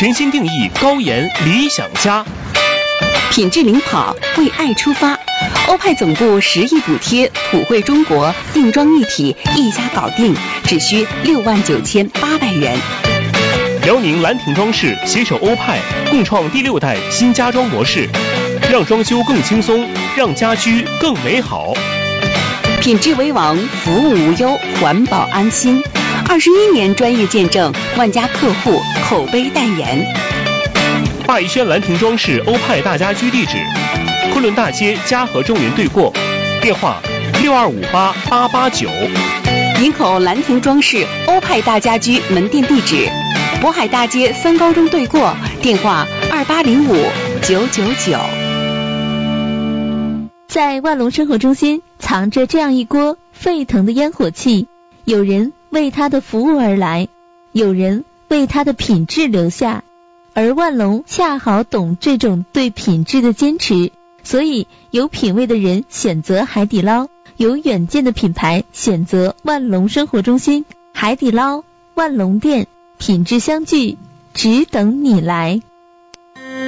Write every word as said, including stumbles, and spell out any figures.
全新定义高盐理想家。 品质领跑，为爱出发。欧派总部十亿补贴，普惠中国，定妆一体，一家搞定，只需六万九千八百元。 辽宁兰亭装饰携手欧派，共创第六代新家装模式，让装修更轻松，让家居更美好。 品质为王，服务无忧，环保安心。二十一年专业见证，万家客户口碑代言。 霸逸轩兰亭装饰欧派大家居地址：昆仑大街嘉禾中源对过，电话六二五八八八九。 营口兰亭装饰欧派大家居门店地址：渤海大街三高中对过，电话二八零五九九九。 在万隆生活中心藏着这样一锅沸腾的烟火气，有人为它的服务而来，有人为它的品质留下。而万隆恰好懂这种对品质的坚持，所以有品位的人选择海底捞，有远见的品牌选择万隆生活中心。海底捞万隆店，品质相聚，只等你来。